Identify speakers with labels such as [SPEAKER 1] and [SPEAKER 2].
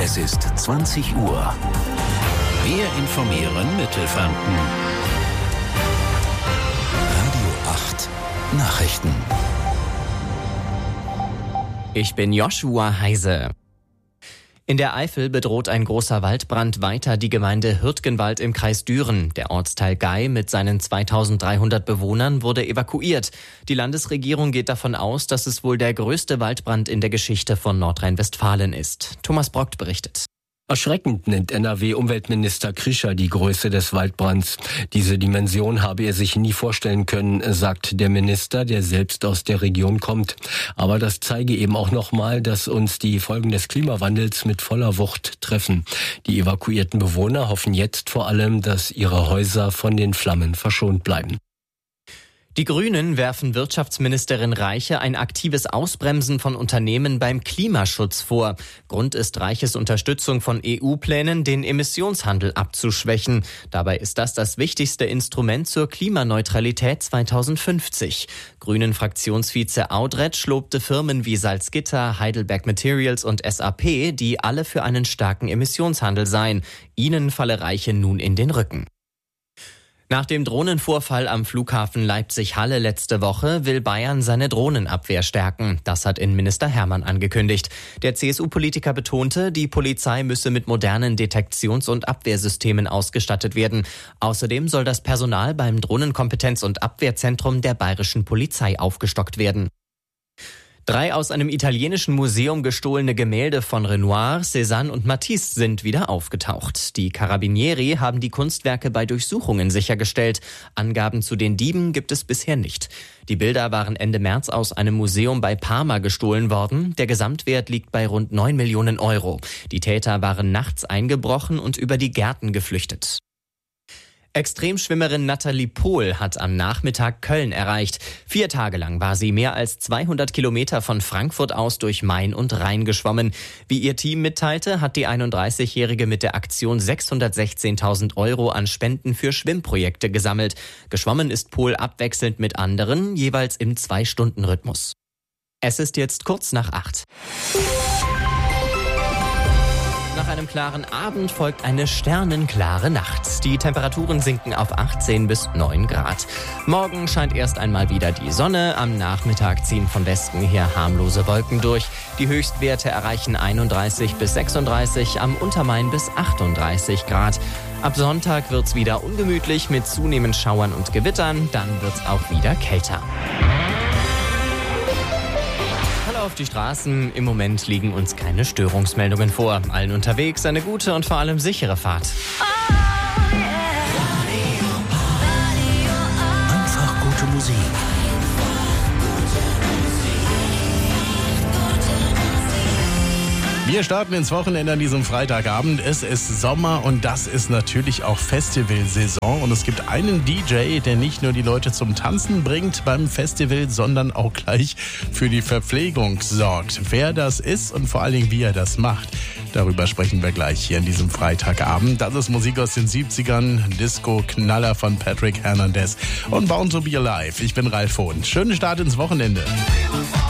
[SPEAKER 1] Es ist 20 Uhr. Wir informieren Mittelfranken. Radio 8 Nachrichten.
[SPEAKER 2] Ich bin Joshua Heise. In der Eifel bedroht ein großer Waldbrand weiter die Gemeinde Hürtgenwald im Kreis Düren. Der Ortsteil Gei mit seinen 2300 Bewohnern wurde evakuiert. Die Landesregierung geht davon aus, dass es wohl der größte Waldbrand in der Geschichte von Nordrhein-Westfalen ist. Thomas Brockt berichtet.
[SPEAKER 3] Erschreckend nennt NRW-Umweltminister Krischer die Größe des Waldbrands. Diese Dimension habe er sich nie vorstellen können, sagt der Minister, der selbst aus der Region kommt. Aber das zeige eben auch nochmal, dass uns die Folgen des Klimawandels mit voller Wucht treffen. Die evakuierten Bewohner hoffen jetzt vor allem, dass ihre Häuser von den Flammen verschont bleiben.
[SPEAKER 2] Die Grünen werfen Wirtschaftsministerin Reiche ein aktives Ausbremsen von Unternehmen beim Klimaschutz vor. Grund ist Reiches Unterstützung von EU-Plänen, den Emissionshandel abzuschwächen. Dabei ist das wichtigste Instrument zur Klimaneutralität 2050. Grünen-Fraktionsvize Audretsch lobte Firmen wie Salzgitter, Heidelberg Materials und SAP, die alle für einen starken Emissionshandel seien. Ihnen falle Reiche nun in den Rücken. Nach dem Drohnenvorfall am Flughafen Leipzig-Halle letzte Woche will Bayern seine Drohnenabwehr stärken. Das hat Innenminister Hermann angekündigt. Der CSU-Politiker betonte, die Polizei müsse mit modernen Detektions- und Abwehrsystemen ausgestattet werden. Außerdem soll das Personal beim Drohnenkompetenz- und Abwehrzentrum der bayerischen Polizei aufgestockt werden. 3 aus einem italienischen Museum gestohlene Gemälde von Renoir, Cézanne und Matisse sind wieder aufgetaucht. Die Carabinieri haben die Kunstwerke bei Durchsuchungen sichergestellt. Angaben zu den Dieben gibt es bisher nicht. Die Bilder waren Ende März aus einem Museum bei Parma gestohlen worden. Der Gesamtwert liegt bei rund 9 Millionen Euro. Die Täter waren nachts eingebrochen und über die Gärten geflüchtet. Extremschwimmerin Nathalie Pohl hat am Nachmittag Köln erreicht. 4 Tage lang war sie mehr als 200 Kilometer von Frankfurt aus durch Main und Rhein geschwommen. Wie ihr Team mitteilte, hat die 31-Jährige mit der Aktion 616.000 Euro an Spenden für Schwimmprojekte gesammelt. Geschwommen ist Pohl abwechselnd mit anderen, jeweils im 2-Stunden-Rhythmus. Es ist jetzt kurz nach 8. Nach einem klaren Abend folgt eine sternenklare Nacht. Die Temperaturen sinken auf 18 bis 9 Grad. Morgen scheint erst einmal wieder die Sonne. Am Nachmittag ziehen von Westen her harmlose Wolken durch. Die Höchstwerte erreichen 31 bis 36, am Untermain bis 38 Grad. Ab Sonntag wird's wieder ungemütlich mit zunehmend Schauern und Gewittern. Dann wird's auch wieder kälter. Auf die Straßen. Im Moment liegen uns keine Störungsmeldungen vor. Allen unterwegs eine gute und vor allem sichere Fahrt.
[SPEAKER 1] Einfach gute Musik.
[SPEAKER 4] Wir starten ins Wochenende an diesem Freitagabend. Es ist Sommer und das ist natürlich auch Festivalsaison. Und es gibt einen DJ, der nicht nur die Leute zum Tanzen bringt beim Festival, sondern auch gleich für die Verpflegung sorgt. Wer das ist und vor allen Dingen, wie er das macht, darüber sprechen wir gleich hier an diesem Freitagabend. Das ist Musik aus den 70ern, Disco-Knaller von Patrick Hernandez und Bound to be Alive. Ich bin Ralf Hohn. Schönen Start ins Wochenende.